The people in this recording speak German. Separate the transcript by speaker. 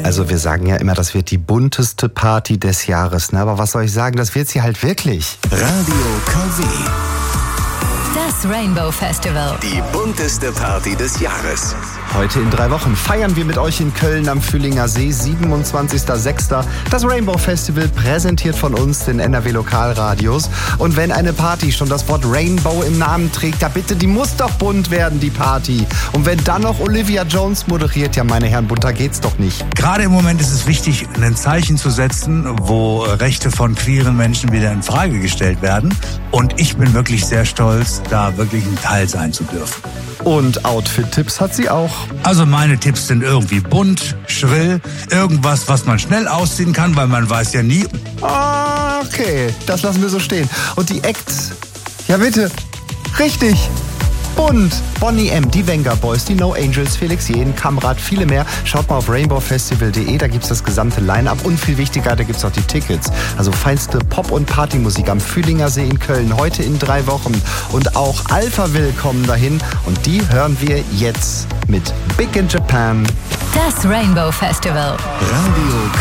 Speaker 1: Also wir sagen ja immer, das wird die bunteste Party des Jahres. Ne? Aber was soll ich sagen, das wird sie halt wirklich.
Speaker 2: Radio KW.
Speaker 3: Das Rainbow Festival.
Speaker 2: Die bunteste Party des Jahres.
Speaker 1: Heute in 3 Wochen feiern wir mit euch in Köln am Fühlinger See, 27.06. Das Rainbow Festival, präsentiert von uns, den NRW Lokalradios. Und wenn eine Party schon das Wort Rainbow im Namen trägt, ja bitte, die muss doch bunt werden, die Party. Und wenn dann noch Olivia Jones moderiert, ja meine Herren, bunter geht's doch nicht.
Speaker 4: Gerade im Moment ist es wichtig, ein Zeichen zu setzen, wo Rechte von queeren Menschen wieder in Frage gestellt werden. Und ich bin wirklich sehr stolz, da wirklich ein Teil sein zu dürfen.
Speaker 1: Und Outfit-Tipps hat sie auch.
Speaker 4: Also meine Tipps sind irgendwie bunt, schrill, irgendwas, was man schnell ausziehen kann, weil man weiß ja nie.
Speaker 1: Okay, das lassen wir so stehen. Und die Acts? Ja bitte, richtig, bunt. Bonnie M., die Venga Boys, die No Angels, Felix Jähn, Kamrat, viele mehr. Schaut mal auf rainbowfestival.de, da gibt's das gesamte Line-Up und viel wichtiger, da gibt's auch die Tickets. Also feinste Pop- und Partymusik am Fühlinger See in Köln, heute in 3 Wochen. Und auch Alphaville kommen dahin und die hören wir jetzt mit Big in Japan.
Speaker 3: Das Rainbow Festival.
Speaker 2: Radio